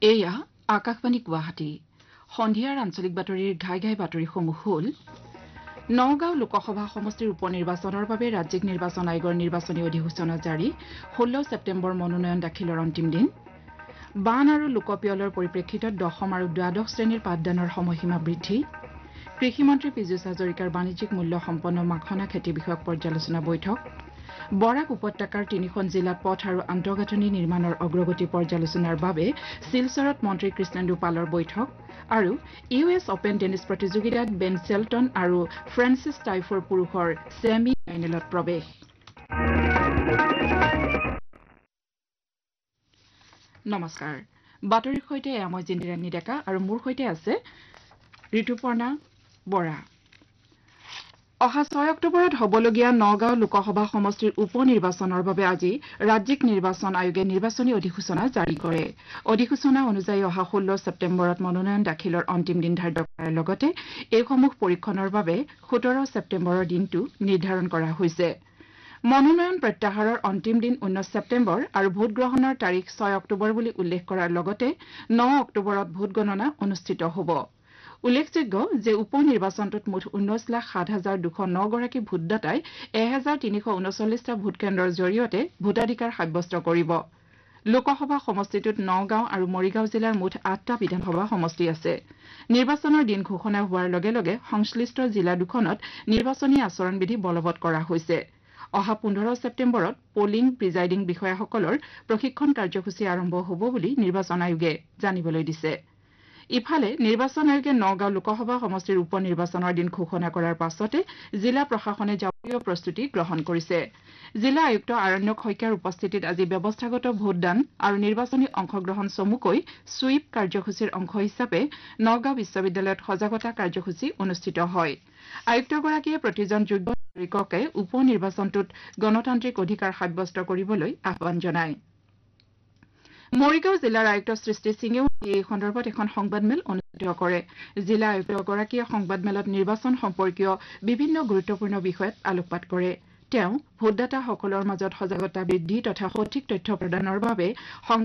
এয়া আকাশবাণী গুৱাহাটী সন্ধিয়াৰ আঞ্চলিক বাতৰিৰ ঘাই ঘাই বাতৰিসমূহ হ'ল নগাঁও লোকসভা সমষ্টিৰ উপ নিৰ্বাচনৰ বাবে ৰাজ্যিক নিৰ্বাচন আয়োগৰ নিৰ্বাচনী অধিসূচনা জাৰি 16 ছেপ্টেম্বৰ মনোনয়ন দাখিলৰ অন্তিম দিন বান আৰু লোকপিয়লৰ পৰিপ্ৰেক্ষিতত দশম আৰু দ্বাদশ শ্ৰেণীৰ পাঠদানৰ সময়সীমা বৃদ্ধি কৃষিমন্ত্ৰী পীযুষ হাজৰিকাৰ বাণিজ্যিক মূল্য সম্পন্ন মাখনা খেতি বিষয়ক পৰ্যালোচনা বৈঠক বৰাক উপত্যকাৰ 3খন জিলাত পথ আৰু আন্তঃগাঁথনি নিৰ্মাণৰ অগ্ৰগতি পৰ্যালোচনাৰ বাবে শিলচৰত মন্ত্ৰী কৃষ্ণেন্দু পালৰ বৈঠক আৰু ইউএছ অপেন টেনিছ প্ৰতিযোগিতাত বেন চেলটন আৰু ফ্ৰেন্সিছ টাইফৰ পুৰুষৰ ছেমি ফাইনেলত প্ৰৱেশ নমস্কাৰ বাতৰিৰ সৈতে মই জিন্দিৰাণী ডেকা আৰু মোৰ সৈতে আছে ঋতুপৰ্ণা বৰা অহা 6 অক্টোবৰত হ'বলগীয়া নগাঁও লোকসভা সমষ্টিৰ উপ নিৰ্বাচনৰ বাবে আজি ৰাজ্যিক নিৰ্বাচন আয়োগে নিৰ্বাচনী অধিসূচনা জাৰি কৰে অধিসূচনা অনুযায়ী অহা 16 ছেপ্টেম্বৰত মনোনয়ন দাখিলৰ অন্তিম দিন ধাৰ্য কৰাৰ লগতে এইসমূহ পৰীক্ষণৰ বাবে 17 ছেপ্টেম্বৰৰ দিনটো নিৰ্ধাৰণ কৰা হৈছে মনোনয়ন প্ৰত্যাহাৰৰ অন্তিম দিন 19 ছেপ্টেম্বৰ আৰু ভোট গ্ৰহণৰ তাৰিখ 6 অক্টোবৰ বুলি উল্লেখ কৰাৰ লগতে 9 অক্টোবৰত ভোট গণনা অনুষ্ঠিত হ'ব উল্লেখযোগ্য যে উপ নিৰ্বাচনটোত মুঠ 19,07,209 গৰাকী ভোটদাতাই 1,339টা ভোটকেন্দ্ৰৰ জৰিয়তে ভোটাধিকাৰ সাব্যস্ত কৰিব লোকসভা সমষ্টিটোত নগাঁও আৰু মৰিগাঁও জিলাৰ মুঠ 8টা বিধানসভা সমষ্টি আছে নিৰ্বাচনৰ দিন ঘোষণা হোৱাৰ লগে লগে সংশ্লিষ্ট জিলা দুখনত নিৰ্বাচনী আচৰণবিধি বলবৎ কৰা হৈছে অহা 15 ছেপ্টেম্বৰত পলিং প্ৰিজাইডিং বিষয়াসকলৰ প্ৰশিক্ষণ কাৰ্যসূচী আৰম্ভ হ'ব বুলি নিৰ্বাচন আয়োগে জানিবলৈ দিছে ইফালে নিৰ্বাচন আয়োগে নগাঁও লোকসভা সমষ্টিৰ উপ নিৰ্বাচনৰ দিন ঘোষণা কৰাৰ পাছতে জিলা প্ৰশাসনে যাৱতীয় প্ৰস্তুতি গ্ৰহণ কৰিছে জিলা আয়ুক্ত আৰণ্যক শইকীয়াৰ উপস্থিতিত আজি ব্যৱস্থাগত ভোটদান আৰু নিৰ্বাচনী অংশগ্ৰহণ চমুকৈ সুইপ কাৰ্যসূচীৰ অংশ হিচাপে নগাঁও বিশ্ববিদ্যালয়ত সজাগতা কাৰ্যসূচী অনুষ্ঠিত হয় আয়ুক্তগৰাকীয়ে প্ৰতিজন যোগ্য নাগৰিককে উপ নিৰ্বাচনটোত গণতান্ত্ৰিক অধিকাৰ সাব্যস্ত কৰিবলৈ আহ্বান জনায় মৰিগাঁও জিলাৰ আয়ুক্ত সৃষ্টি সিঙেও এই সন্দৰ্ভত এখন সংবাদমেল অনুষ্ঠিত কৰে জিলা আয়ুক্তগৰাকীয়ে সংবাদমেলত নিৰ্বাচন সম্পৰ্কীয় বিভিন্ন গুৰুত্বপূৰ্ণ বিষয়ত আলোকপাত কৰে তেওঁ ভোটদাতাসকলৰ মাজত সজাগতা বৃদ্ধি তথা সঠিক তথ্য প্ৰদানৰ বাবে